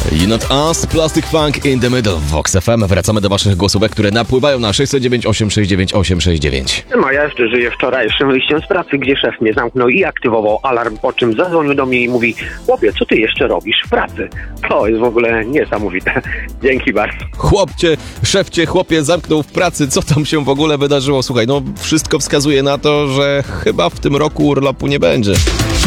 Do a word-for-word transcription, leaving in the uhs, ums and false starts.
You Not Us, Plastic Funk in the Middle, Vox F M. Wracamy do waszych głosówek, które napływają na sześć zero dziewięć osiem sześć dziewięć osiem sześć dziewięć. No ja jeszcze żyję wczorajszym wyjściem z pracy, gdzie szef mnie zamknął i aktywował alarm, po czym zadzwonił do mnie i mówi: chłopie, co ty jeszcze robisz w pracy? To jest w ogóle niesamowite. Dzięki bardzo. Chłopcie, szefcie, chłopie zamknął w pracy, co tam się w ogóle wydarzyło? Słuchaj, no wszystko wskazuje na to, że chyba w tym roku urlopu nie będzie.